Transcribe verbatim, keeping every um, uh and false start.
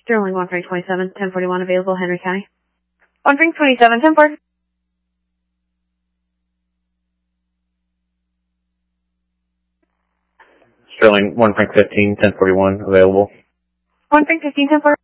Sterling one Frank twenty-seven, ten forty-one available, Henry County. one Frank twenty-seven, ten four. Sterling one Frank fifteen, ten forty-one available. one Frank fifteen, ten four.